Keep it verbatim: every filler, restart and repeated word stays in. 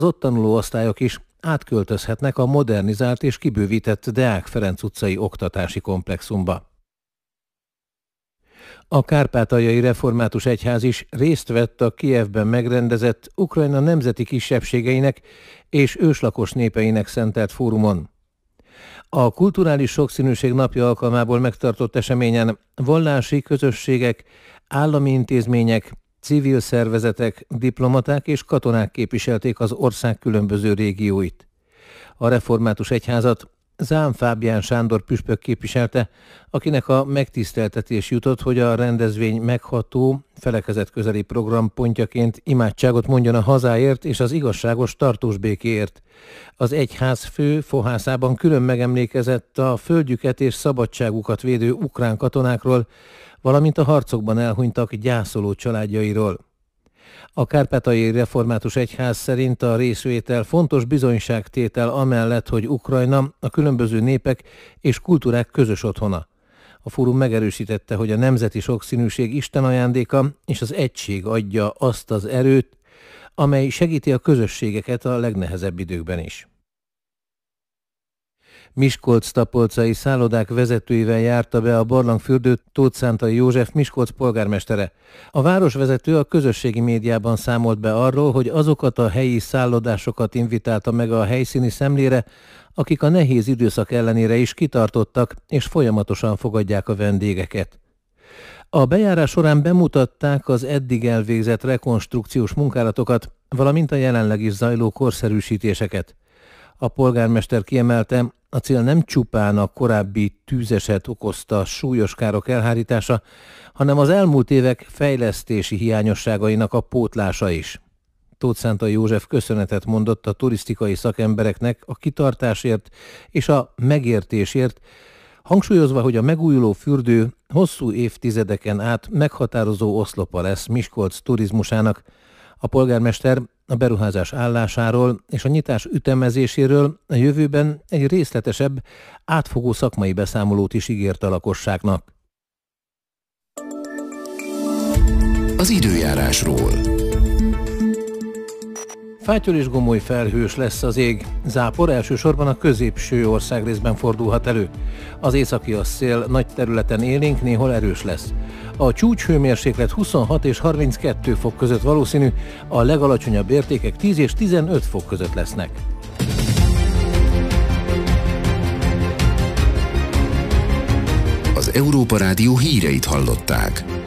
ott tanuló osztályok is átköltözhetnek a modernizált és kibővített Deák Ferenc utcai oktatási komplexumba. A Kárpátaljai Református Egyház is részt vett a Kijevben megrendezett Ukrajna nemzeti kisebbségeinek és őslakos népeinek szentelt fórumon. A Kulturális Sokszínűség napja alkalmából megtartott eseményen vallási közösségek, állami intézmények, civil szervezetek, diplomaták és katonák képviselték az ország különböző régióit. A Református Egyházat Zám Fábián Sándor püspök képviselte, akinek a megtiszteltetés jutott, hogy a rendezvény megható, felekezetközeli program pontjaként imádságot mondjon a hazáért és az igazságos tartós békéért. Az egyház fő fohászában külön megemlékezett a földjüket és szabadságukat védő ukrán katonákról, valamint a harcokban elhunytak gyászoló családjairól. A Kárpátaljai Református Egyház szerint a részvétel fontos bizonyságtétel amellett, hogy Ukrajna a különböző népek és kultúrák közös otthona. A fórum megerősítette, hogy a nemzeti sokszínűség Isten ajándéka és az egység adja azt az erőt, amely segíti a közösségeket a legnehezebb időkben is. Miskolc-Tapolcai szállodák vezetőivel járta be a barlangfürdőt Tóth Szántai József Miskolc polgármestere. A városvezető a közösségi médiában számolt be arról, hogy azokat a helyi szállodásokat invitálta meg a helyszíni szemlére, akik a nehéz időszak ellenére is kitartottak és folyamatosan fogadják a vendégeket. A bejárás során bemutatták az eddig elvégzett rekonstrukciós munkálatokat, valamint a jelenleg is zajló korszerűsítéseket. A polgármester kiemelte, a cél nem csupán a korábbi tűzeset okozta súlyos károk elhárítása, hanem az elmúlt évek fejlesztési hiányosságainak a pótlása is. Tóth Szántai József köszönetet mondott a turisztikai szakembereknek a kitartásért és a megértésért, hangsúlyozva, hogy a megújuló fürdő hosszú évtizedeken át meghatározó oszlopa lesz Miskolc turizmusának. A polgármester a beruházás állásáról és a nyitás ütemezéséről a jövőben egy részletesebb, átfogó szakmai beszámolót is ígért a lakosságnak. Az időjárásról. Fátyol és gomoly felhős lesz az ég. Zápor elsősorban a középső országrészben fordulhat elő. Az északi szél nagy területen élénk, néhol erős lesz. A csúcshőmérséklet huszonhat és harminckettő fok között valószínű, a legalacsonyabb értékek tíz és tizenöt fok között lesznek. Az Európa Rádió híreit hallották.